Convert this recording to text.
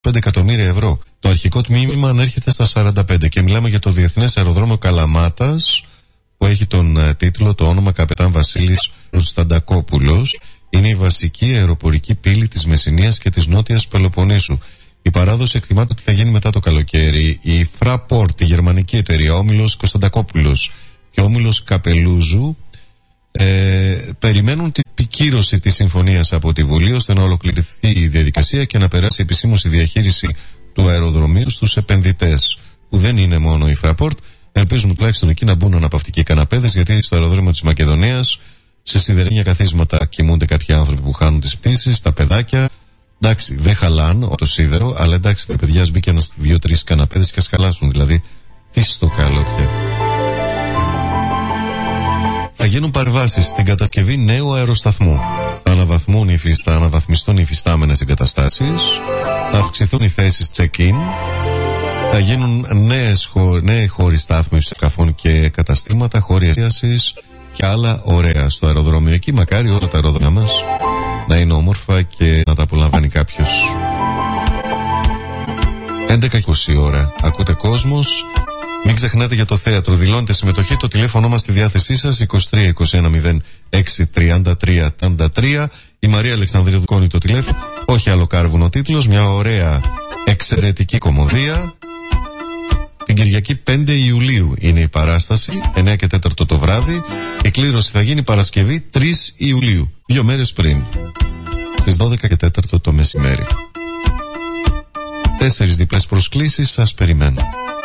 5 εκατομμύρια ευρώ. Το αρχικό τμήμα ανέρχεται στα 45 και μιλάμε για το Διεθνές Αεροδρόμιο Καλαμάτας, που έχει τον τίτλο, το όνομα Καπετάν Βασίλης Κωνσταντακόπουλος. Είναι η βασική αεροπορική πύλη της Μεσσηνίας και της Νότιας Πελοποννήσου. Η παράδοση εκτιμάται ότι θα γίνει μετά το καλοκαίρι. Η Fraport, η γερμανική εταιρεία, όμιλος Κωνσταντακόπουλος και όμιλος Καπελούζου περιμένουν την επικύρωση της συμφωνίας από τη Βουλή, ώστε να ολοκληρωθεί η διαδικασία και να περάσει επισήμως η διαχείριση του αεροδρομίου στους επενδυτές, που δεν είναι μόνο η Fraport. Ελπίζουμε τουλάχιστον εκεί να μπουν αναπαυτικοί καναπέδες, γιατί στο αεροδρόμιο της Μακεδονίας σε σιδερένια καθίσματα κοιμούνται κάποιοι άνθρωποι που χάνουν τις πτήσεις, τα παιδάκια. Εντάξει, δεν χαλάνε το σίδερο, αλλά εντάξει, παιδιά, μπήκε ένας 2-3 καναπέδες και ας χαλάσουν. Δηλαδή, τι στο καλό πια. Θα γίνουν παρεμβάσεις στην κατασκευή νέου αεροσταθμού. Θα αναβαθμιστούν οι υφιστάμενες εγκαταστάσεις, θα αυξηθούν οι θέσεις check-in, θα γίνουν νέοι χώροι στάθμευσης σκαφών και καταστήματα, χώροι εστίασης και άλλα ωραία στο αεροδρόμιο εκεί. Μακάρι όλα τα αεροδρόμια μας να είναι όμορφα και να τα απολαμβάνει κάποιος. 11:20 ώρα. Ακούτε Κόσμος. Μην ξεχνάτε για το θέατρο. Δηλώνετε συμμετοχή. Το τηλέφωνο μας στη διάθεσή σας 23-21-06-33-33. Η Μαρία Αλεξανδρίου δουκώνει το τηλέφωνο. Όχι άλλο κάρβουνο τίτλος. Μια ωραία εξαιρετική κομμωδία. Την Κυριακή 5 Ιουλίου είναι η παράσταση, 9 και 4 το βράδυ. Η κλήρωση θα γίνει Παρασκευή 3 Ιουλίου, 2 μέρες πριν, στις 12 και 4 το μεσημέρι. 4 διπλές προσκλήσεις σας περιμένω.